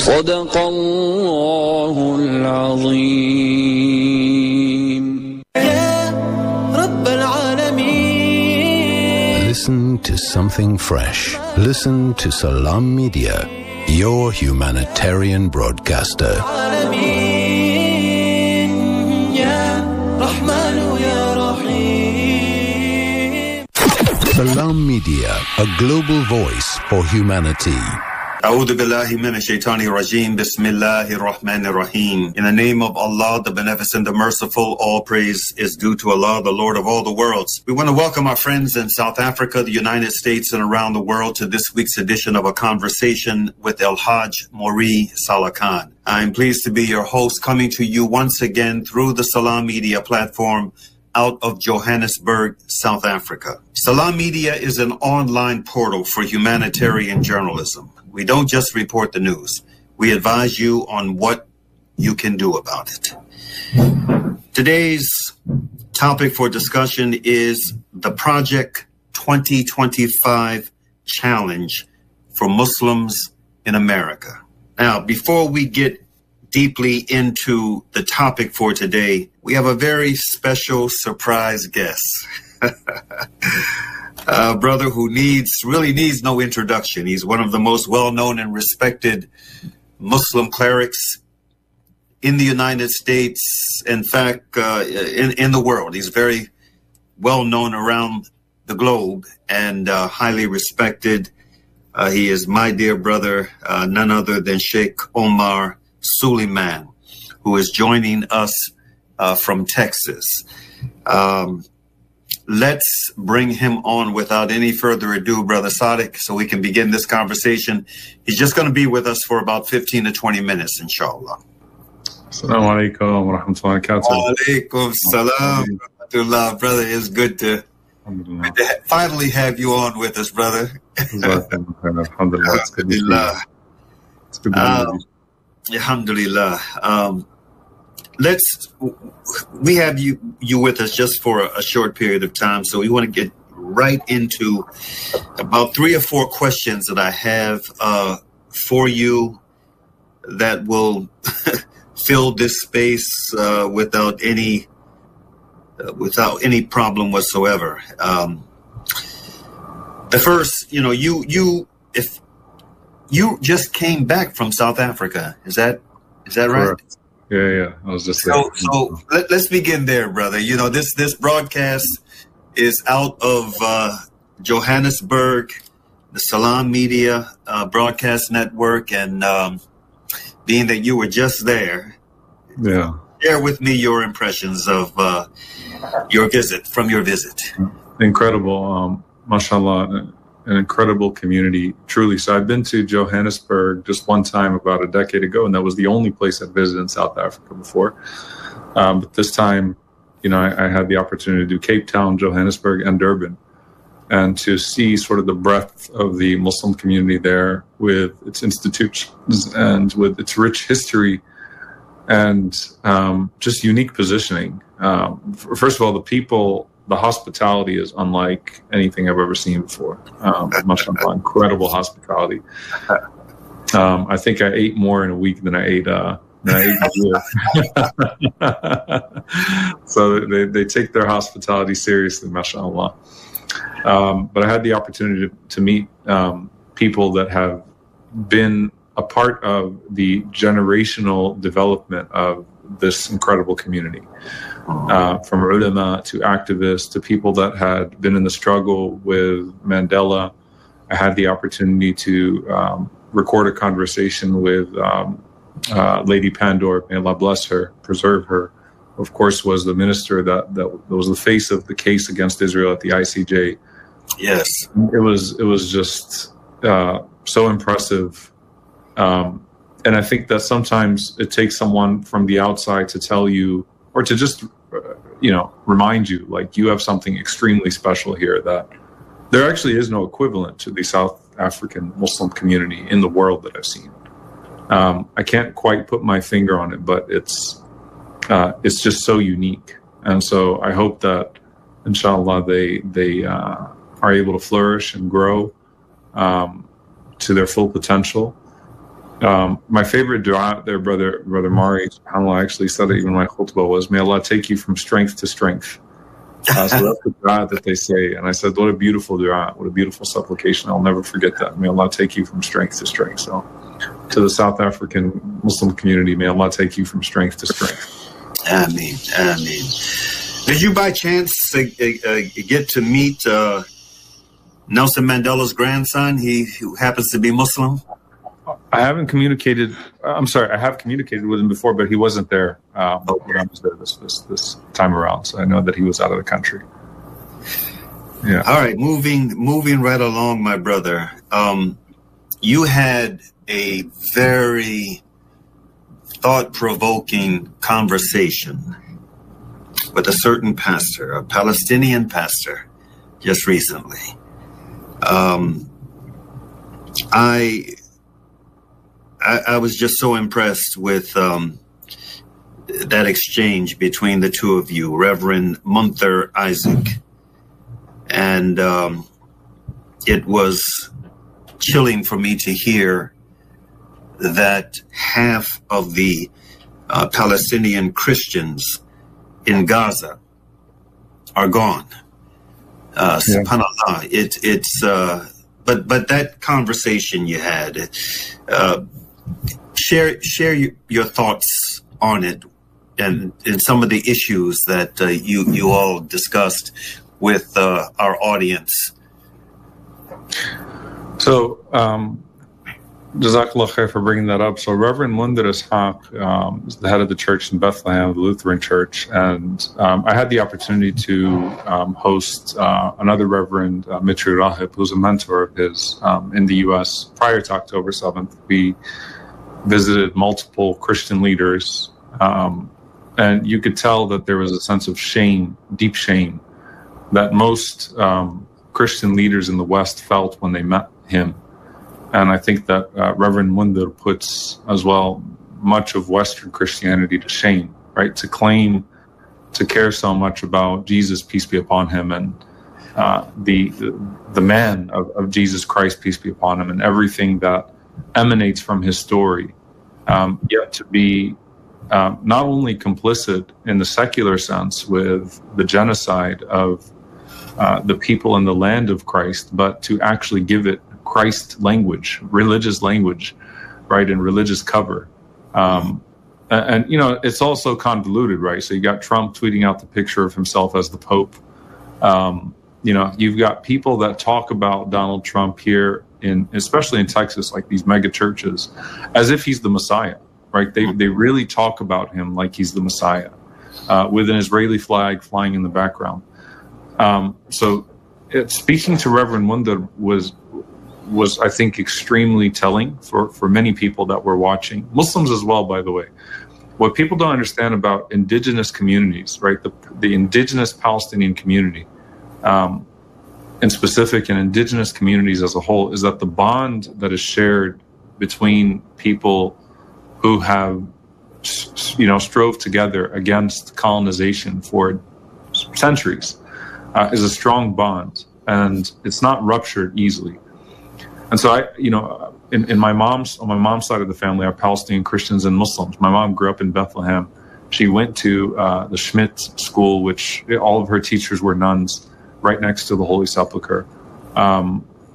صدق الله العظيم. يا رب العالمين. Listen to something fresh. Listen to Salam Media, your humanitarian broadcaster. Salam Media, a global voice for humanity. A'udhu billahi minash shaitani rajim. Bismillahir Rahmanir Rahim. In the name of Allah, the Beneficent, the Merciful, all praise is due to Allah, the Lord of all the worlds. We want to welcome our friends in South Africa, the United States, and around the world to this week's edition of A Conversation with El Hajj Maury Saleh Khan. I'm pleased to be your host, coming to you once again through the Salam Media platform out of Johannesburg, South Africa. Salam Media is an online portal for humanitarian journalism. We don't just report the news. We advise you on what you can do about it. Today's topic for discussion is the Project 2025 Challenge for Muslims in America. Now, before we get deeply into the topic for today, we have a very special surprise guest. A brother who really needs no introduction. He's one of the most well-known and respected Muslim clerics in the United States, in fact, in the world. He's very well-known around the globe and highly respected. He is my dear brother, none other than Sheikh Omar Suleiman, who is joining us from Texas. Let's bring him on without any further ado, Brother Sadiq, so we can begin this conversation. He's just going to be with us for about 15 to 20 minutes, inshallah. Assalamu alaikum wa rahmatullahi wa barakatuh. Wa alaikum salam wa rahmatullah. Brother, it's good to finally have you on with us, brother. Alhamdulillah. It's good to be with you. Alhamdulillah. We have you with us just for a short period of time, so we want to get right into about 3 or 4 questions that I have for you that will fill this space without any problem whatsoever. The first, if you just came back from South Africa, is that right? Correct. Yeah. I was just there. So let's begin there, brother. This broadcast is out of Johannesburg, the Salam Media broadcast network, and being that you were just there, share with me your impressions of your visit. Incredible, mashallah. An incredible community, truly. So I've been to Johannesburg just one time about a decade ago, and that was the only place I'd visited in South Africa before. But this time, I had the opportunity to do Cape Town, Johannesburg, and Durban, and to see sort of the breadth of the Muslim community there with its institutions and with its rich history and just unique positioning. First of all, the people, the hospitality is unlike anything I've ever seen before. Mashallah, incredible hospitality. I think I ate more in a week than I ate a year. So they take their hospitality seriously, mashallah. But I had the opportunity to meet people that have been a part of the generational development of this incredible community. From ulama to activists to people that had been in the struggle with Mandela. I had the opportunity to record a conversation with Lady Pandor, may Allah bless her, preserve her, of course, was the minister that was the face of the case against Israel at the ICJ. Yes. It was just so impressive. And I think that sometimes it takes someone from the outside to tell you, or to just, remind you, like, you have something extremely special here, that there actually is no equivalent to the South African Muslim community in the world that I've seen. I can't quite put my finger on it, but it's just so unique. And so I hope that, inshallah, they are able to flourish and grow to their full potential. My favorite dua there, Brother Mari, subhanAllah, actually said it even in my khutbah, was, may Allah take you from strength to strength. So that's the dua that they say. And I said, what a beautiful dua, what a beautiful supplication. I'll never forget that. May Allah take you from strength to strength. So to the South African Muslim community, may Allah take you from strength to strength. Ameen, ameen. Did you by chance get to meet Nelson Mandela's grandson, who happens to be Muslim? I haven't communicated. I have communicated with him before, but he wasn't there when I was there this time around. So I know that he was out of the country. Yeah. All right, moving right along, my brother. You had a very thought-provoking conversation with a certain pastor, a Palestinian pastor, just recently. I was just so impressed with that exchange between the two of you, Reverend Munther Isaac. And it was chilling for me to hear that half of the Palestinian Christians in Gaza are gone. SubhanAllah. But that conversation you had, share your thoughts on it and some of the issues that you all discussed with our audience. So, Jazakallah khair for bringing that up. So Reverend Munther Ishaq is the head of the church in Bethlehem, the Lutheran Church, and I had the opportunity to host another Reverend, Mitri Rahib, who's a mentor of his in the U.S. Prior to October 7th. We visited multiple Christian leaders, and you could tell that there was a sense of shame, deep shame, that most Christian leaders in the West felt when they met him. And I think that Reverend Munther puts as well much of Western Christianity to shame, right? To claim to care so much about Jesus, peace be upon him, and the man of Jesus Christ, peace be upon him, and everything that emanates from his story, yet to be not only complicit in the secular sense with the genocide of the people in the land of Christ, but to actually give it Christ language, religious language, right, and religious cover. And it's also convoluted, right? So you got Trump tweeting out the picture of himself as the Pope. You've got people that talk about Donald Trump here, especially in Texas, like these mega churches, as if he's the Messiah, right? They really talk about him like he's the Messiah, with an Israeli flag flying in the background. Speaking to Reverend Munther was I think extremely telling for many people that were watching, Muslims as well, by the way. What people don't understand about indigenous communities, right? The indigenous Palestinian community, in specific, and indigenous communities as a whole, is that the bond that is shared between people who have, strove together against colonization for centuries, is a strong bond, and it's not ruptured easily. And so on my mom's side of the family are Palestinian Christians and Muslims. My mom grew up in Bethlehem. She went to the Schmidt School, which all of her teachers were nuns, right next to the Holy Sepulchre. I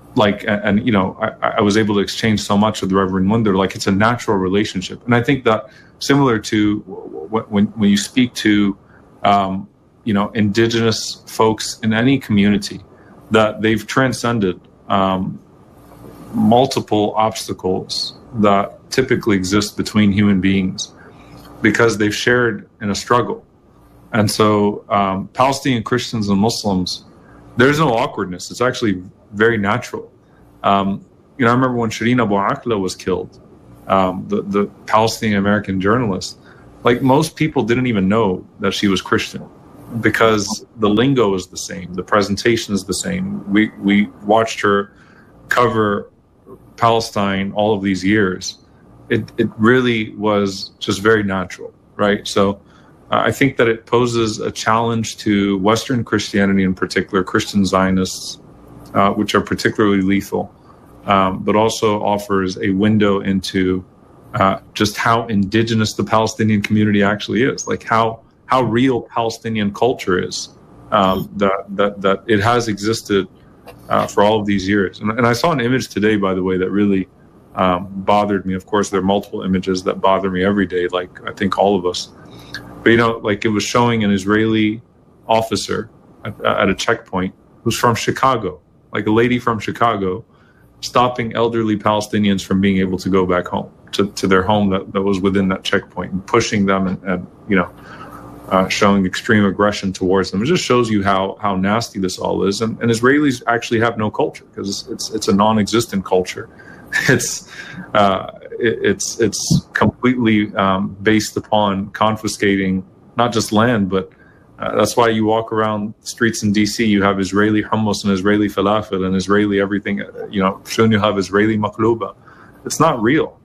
was able to exchange so much with the Reverend Munther. Like, it's a natural relationship. And I think that similar to when you speak to, indigenous folks in any community, that they've transcended multiple obstacles that typically exist between human beings because they've shared in a struggle. And so Palestinian Christians and Muslims, there's no awkwardness. It's actually very natural. I remember when Shireen Abu Akleh was killed, the Palestinian American journalist, like, most people didn't even know that she was Christian because the lingo is the same. The presentation is the same. We watched her cover Palestine all of these years. It really was just very natural, right? So I think that it poses a challenge to Western Christianity, in particular Christian Zionists, which are particularly lethal, but also offers a window into just how indigenous the Palestinian community actually is, like how real Palestinian culture is, that it has existed for all of these years. And I saw an image today, by the way, that really bothered me. Of course, there are multiple images that bother me every day, like I think all of us. But, like it was showing an Israeli officer at a checkpoint who's from Chicago, like a lady from Chicago, stopping elderly Palestinians from being able to go back home to their home that was within that checkpoint, and pushing them and showing extreme aggression towards them. It just shows you how nasty this all is. And Israelis actually have no culture, because it's a non-existent culture. It's completely based upon confiscating not just land, but that's why you walk around streets in DC, you have Israeli hummus and Israeli falafel and Israeli everything. Soon you have Israeli makluba. It's not real.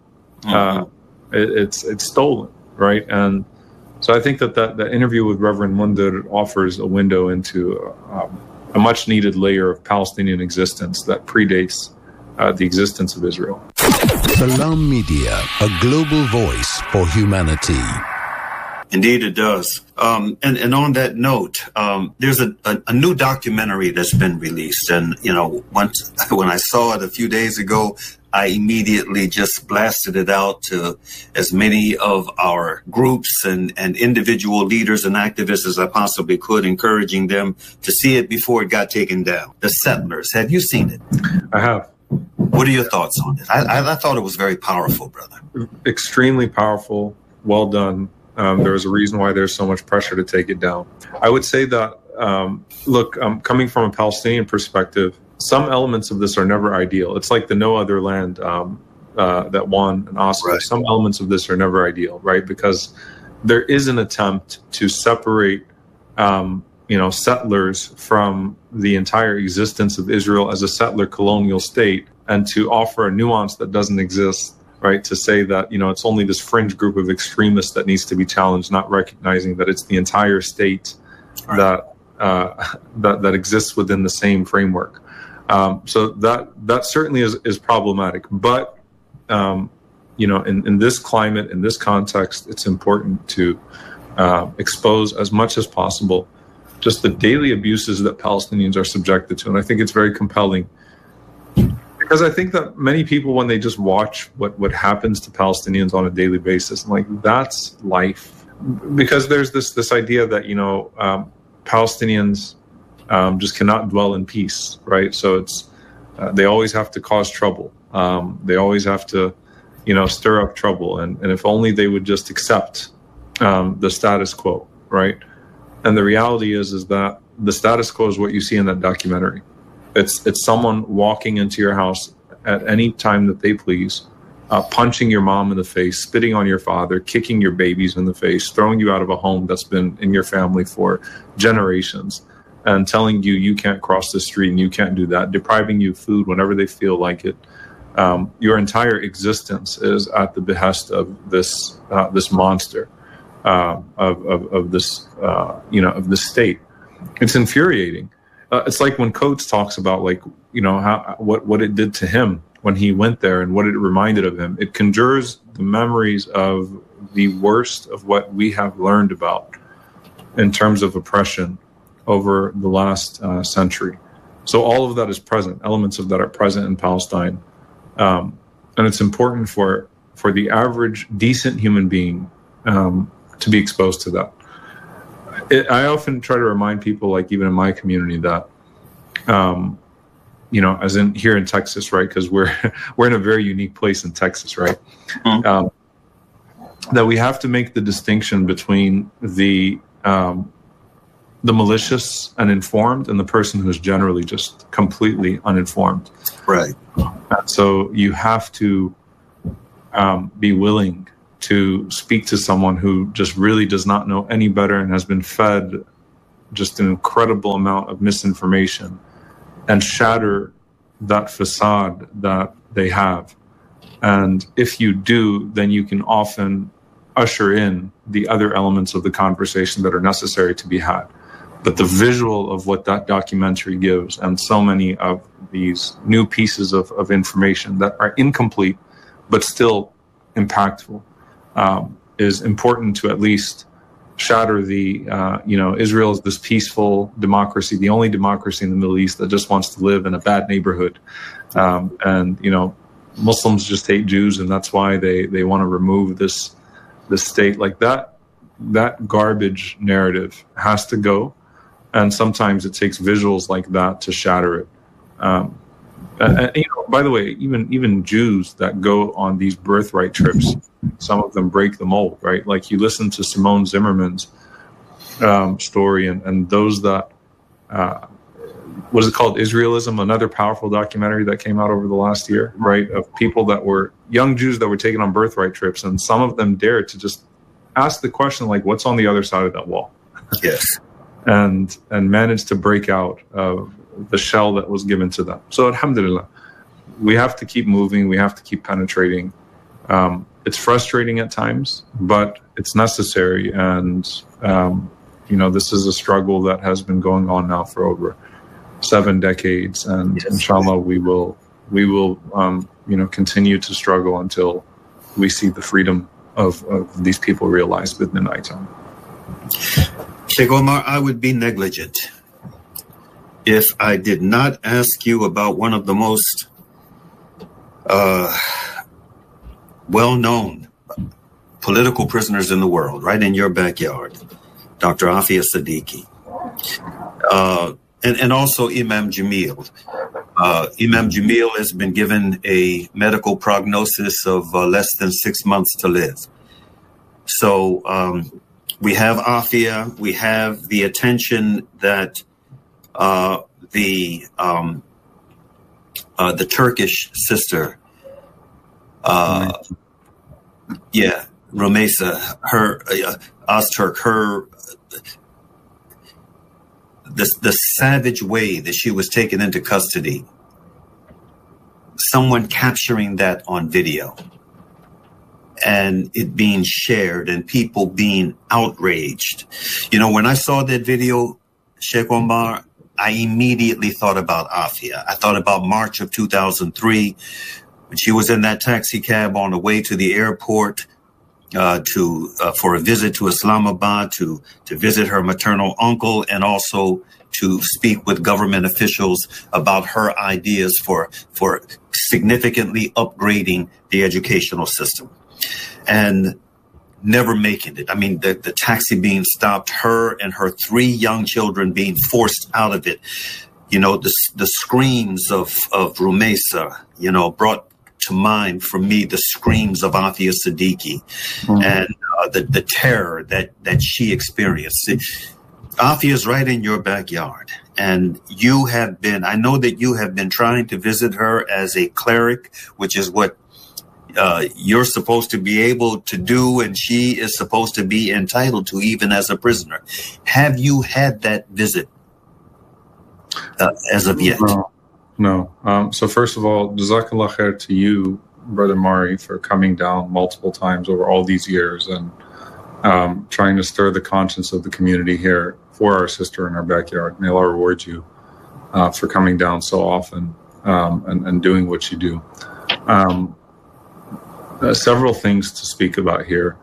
It's stolen, right? And so I think that interview with Reverend Mundir offers a window into a much needed layer of Palestinian existence that predates the existence of Israel. Salam Media, a global voice for humanity. Indeed, it does. And on that note, there's a new documentary that's been released. And, when I saw it a few days ago, I immediately just blasted it out to as many of our groups and individual leaders and activists as I possibly could, encouraging them to see it before it got taken down. The Settlers. Have you seen it? I have. What are your thoughts on it? I thought it was very powerful, brother. Extremely powerful. Well done. There was a reason why there's so much pressure to take it down. I would say that, coming from a Palestinian perspective, some elements of this are never ideal. It's like the No Other Land that won an Oscar. Right. Some elements of this are never ideal, right? Because there is an attempt to separate, settlers from the entire existence of Israel as a settler colonial state, and to offer a nuance that doesn't exist, right? To say that, it's only this fringe group of extremists that needs to be challenged, not recognizing that it's the entire state that exists within the same framework. So that certainly is problematic. But, in this climate, in this context, it's important to expose as much as possible just the daily abuses that Palestinians are subjected to. And I think it's very compelling, because I think that many people, when they just watch what happens to Palestinians on a daily basis, like, that's life. Because there's this idea that, Palestinians just cannot dwell in peace, right? So it's they always have to cause trouble. They always have to, stir up trouble. And if only they would just accept the status quo, right? And the reality is that the status quo is what you see in that documentary. It's someone walking into your house at any time that they please, punching your mom in the face, spitting on your father, kicking your babies in the face, throwing you out of a home that's been in your family for generations, and telling you can't cross the street and you can't do that, depriving you of food whenever they feel like it. Your entire existence is at the behest of this monster, of this state. It's infuriating. It's like when Coates talks about, what it did to him when he went there and what it reminded of him. It conjures the memories of the worst of what we have learned about in terms of oppression over the last century. So all of that is present. Elements of that are present in Palestine. And it's important for the average decent human being to be exposed to that. I often try to remind people, even in my community, that, as in here in Texas, right? Because we're in a very unique place in Texas, right? Mm-hmm. That we have to make the distinction between the malicious and informed and the person who's generally just completely uninformed. Right. So you have to be willing to speak to someone who just really does not know any better and has been fed just an incredible amount of misinformation, and shatter that facade that they have. And if you do, then you can often usher in the other elements of the conversation that are necessary to be had. But the visual of what that documentary gives, and so many of these new pieces of information that are incomplete but still impactful, is important to at least shatter the, Israel is this peaceful democracy, the only democracy in the Middle East that just wants to live in a bad neighborhood. Muslims just hate Jews, and that's why they want to remove this state. Like that garbage narrative has to go. And sometimes it takes visuals like that to shatter it. By the way, even Jews that go on these birthright trips, some of them break the mold, right? Like you listen to Simone Zimmerman's story, and those that, what is it called? Israelism, another powerful documentary that came out over the last year, right? Of people that were young Jews that were taken on birthright trips, and some of them dared to just ask the question, like, what's on the other side of that wall? Yes. and managed to break out of the shell that was given to them. So alhamdulillah, we have to keep moving, we have to keep penetrating. It's frustrating at times, but it's necessary. And this is a struggle that has been going on now for over 7 decades, and yes, inshallah we will continue to struggle until we see the freedom of these people realized within the time. Sheikh Omar, I would be negligent if I did not ask you about one of the most well-known political prisoners in the world, right in your backyard, Dr. Afia Siddiqui, and also Imam Jamil. Imam Jamil has been given a medical prognosis of less than 6 months to live. So we have Afia, we have the attention that the Turkish sister, Rumeysa, her Ozturk, her the savage way that she was taken into custody, someone capturing that on video and it being shared and people being outraged. When I saw that video, Sheikh Omar, I immediately thought about Afia. I thought about March of 2003 when she was in that taxi cab on the way to the airport for a visit to Islamabad to visit her maternal uncle, and also to speak with government officials about her ideas for significantly upgrading the educational system, and never making it. I mean, the taxi being stopped, her and her 3 young children being forced out of it. The screams of Rumeysa, brought to mind for me the screams of Afia Siddiqui, and the terror that she experienced. Afia is right in your backyard, and I know that you have been trying to visit her as a cleric, which is what you're supposed to be able to do, and she is supposed to be entitled to, even as a prisoner. Have you had that visit as of yet? No. So first of all, Jazakallah khair to you, Brother Mari, for coming down multiple times over all these years and trying to stir the conscience of the community here for our sister in our backyard. May Allah reward you for coming down so often and doing what you do. Several things to speak about here.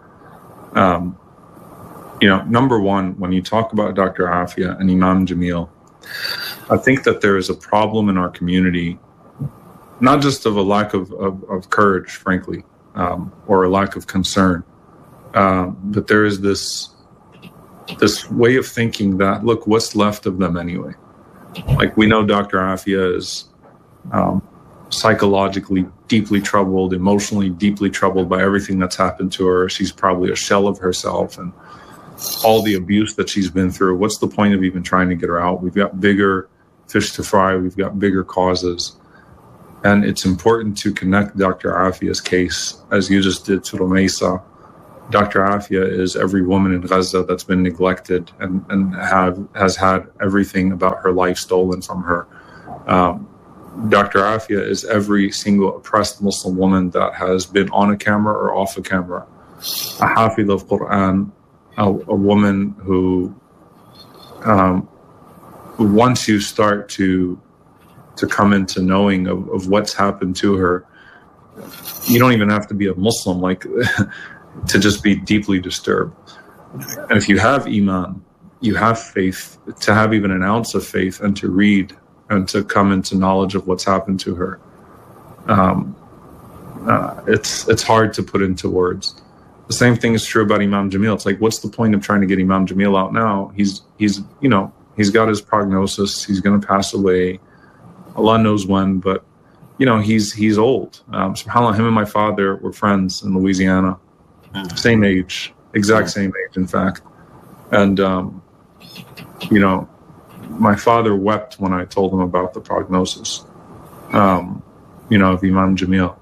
Number one, when you talk about Dr. Afia and Imam Jamil, I think that there is a problem in our community, not just of a lack of courage, frankly, or a lack of concern, but there is this way of thinking that, look, what's left of them anyway? Like, we know Dr. Afia is psychologically deeply troubled, emotionally deeply troubled by everything that's happened to her. She's probably a shell of herself, and all the abuse that she's been through. What's the point of even trying to get her out? We've got bigger fish to fry. We've got bigger causes. And it's important to connect Dr. Afia's case, as you just did to Rumeysa. Dr. Afia is every woman in Gaza that's been neglected and has had everything about her life stolen from her. Dr. Afia is every single oppressed Muslim woman that has been on a camera or off a camera. A hafid of Quran, a woman who once you start to come into knowing of what's happened to her, you don't even have to be a Muslim, like, to just be deeply disturbed. And if you have Iman, you have faith, to have even an ounce of faith and to read and to come into knowledge of what's happened to her, it's hard to put into words. The same thing is true about Imam Jamil. It's like, what's the point of trying to get Imam Jamil out now? He's he's got his prognosis. He's going to pass away. Allah knows when, but he's old. SubhanAllah, him and my father were friends in Louisiana, same age, exact same age, in fact. And my father wept when I told him about the prognosis, of Imam Jamil.